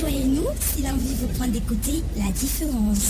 Rejoignez-nous si l'envie vous prend d'écouter la différence.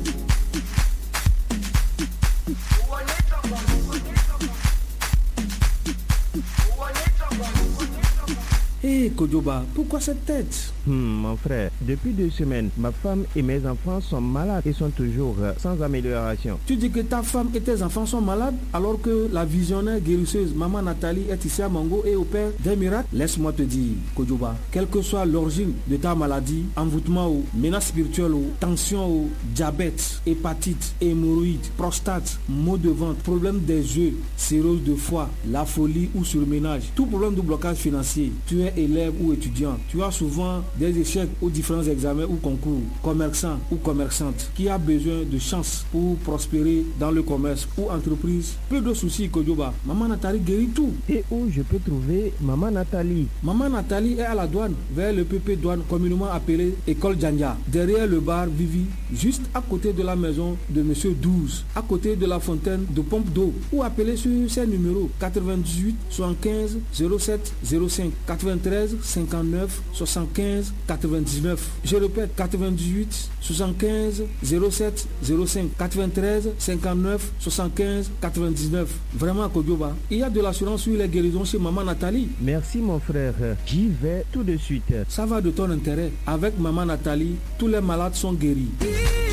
Hé Kodjoba, pourquoi cette tête? Mon frère, depuis 2 semaines, ma femme et mes enfants sont malades et sont toujours sans amélioration. Tu dis que ta femme et tes enfants sont malades alors que la visionnaire guérisseuse Maman Nathalie est ici à Mango et opère des miracles? Laisse-moi te dire, Kodjoba, quelle que soit l'origine de ta maladie, envoûtement ou menace spirituelle ou tension ou diabète, hépatite, hémorroïde, prostate, maux de ventre, problème des yeux, cirrhose de foie, la folie ou surménage, tout problème de blocage financier, tu es élève ou étudiant, tu as souvent des échecs aux différents examens ou concours, commerçant ou commerçante, qui a besoin de chance pour prospérer dans le commerce ou entreprise, peu de soucis Kodjoba, Maman Nathalie guérit tout. Et où je peux trouver Maman Nathalie? Maman Nathalie est à la douane, vers le PP douane communément appelé École Djanja, derrière le bar Vivi, juste à côté de la maison de Monsieur 12, à côté de la fontaine de pompe d'eau, ou appeler sur ces numéros 98 75 07 05 93 59 75 99. Je répète 98 75 07 05 93 59 75 99. Vraiment Kodjoba, il y a de l'assurance sur les guérisons chez Maman Nathalie. Merci mon frère, j'y vais tout de suite. Ça va de ton intérêt. Avec Maman Nathalie, tous les malades sont guéris.